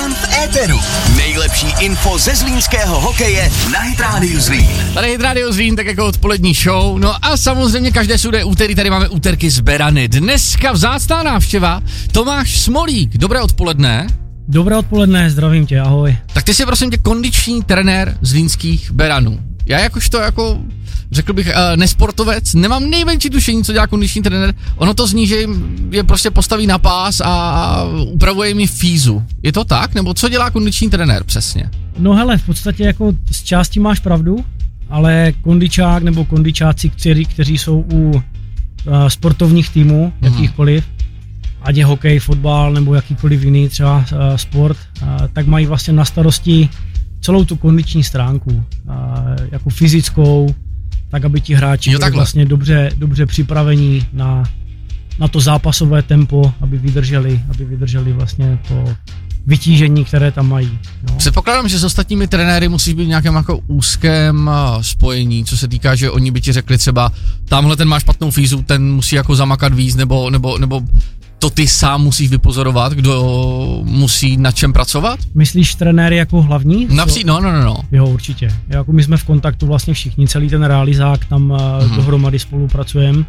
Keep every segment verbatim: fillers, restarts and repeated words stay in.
Beran v éteru. Nejlepší info ze zlínského hokeje na Hit Radio Zlín. Tady Hit Radio Zlín, tak jako odpolední show. No a samozřejmě každé sudé úterý tady máme úterky z Berany. Dneska vzácná návštěva Tomáš Smolík. Dobré odpoledne. Dobré odpoledne, zdravím tě, ahoj. Tak ty jsi prosím tě kondiční trenér zlínských Beranů. Já jakožto jako, řekl bych, nesportovec, nemám nejmenší tušení, co dělá kondiční trenér. Ono to zní, že je prostě postaví na pás a upravuje mi fízu. Je to tak? Nebo co dělá kondiční trenér přesně? No hele, v podstatě jako z části máš pravdu, ale kondičák nebo kondičáci, kteří, kteří jsou u uh, sportovních týmů, mm. jakýchkoliv, ať je hokej, fotbal nebo jakýkoliv jiný třeba uh, sport, uh, tak mají vlastně na starosti celou tu kondiční stránku, uh, jako fyzickou, tak aby ti hráči byli vlastně dobře, dobře připravení na, na to zápasové tempo, aby vydrželi, aby vydrželi vlastně to vytížení, které tam mají. No. Předpokládám, že s ostatními trenéry musíš být v nějakém jako úzkém spojení, co se týká, že oni by ti řekli třeba, tamhle ten má špatnou fízu, ten musí jako zamakat víc, nebo, nebo, nebo to ty sám musíš vypozorovat, kdo musí na čem pracovat? Myslíš trenéry jako hlavní? Napří, no, no, no, no. Jo, určitě. Jako my jsme v kontaktu vlastně všichni, celý ten realizák, tam mm-hmm. dohromady spolupracujeme,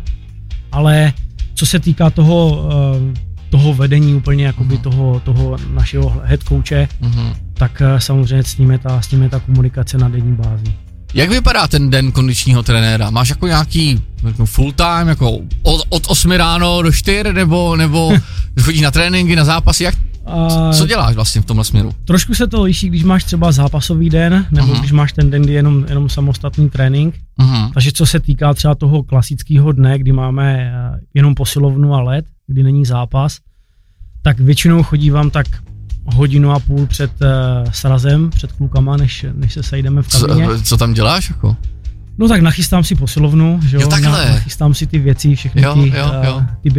ale co se týká toho, toho vedení úplně jakoby mm-hmm. toho, toho našeho head coache, mm-hmm. tak samozřejmě s ním je ta, s ním je ta komunikace na denní bázi. Jak vypadá ten den kondičního trenéra? Máš jako nějaký full time, jako od, od osmi ráno do čtyř, nebo, nebo chodíš na tréninky, na zápasy, jak, co děláš vlastně v tomhle směru? Trošku se to liší, když máš třeba zápasový den, nebo uh-huh. když máš ten den, kdy je jenom, jenom samostatný trénink. Uh-huh. Takže co se týká třeba toho klasického dne, kdy máme jenom posilovnu a led, kdy není zápas, tak většinou chodívám tak hodinu a půl před uh, srazem, před klukama, než, než se sejdeme v kabině. Co, co tam děláš jako? No tak nachystám si posilovnu, že jo, jo takhle. nachystám si ty věci, všechny jo, ty, jo, jo. Uh, ty